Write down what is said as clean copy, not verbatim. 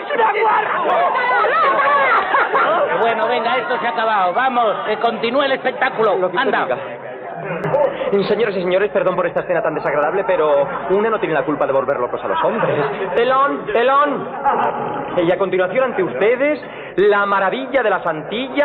es una guarda! Bueno, venga, esto se ha acabado. Vamos, que continúe el espectáculo. Anda. Señoras y señores, perdón por esta escena tan desagradable, pero una no tiene la culpa de volver locos a los hombres. ¡Telón, telón! Y a continuación ante ustedes, la maravilla de las Antillas.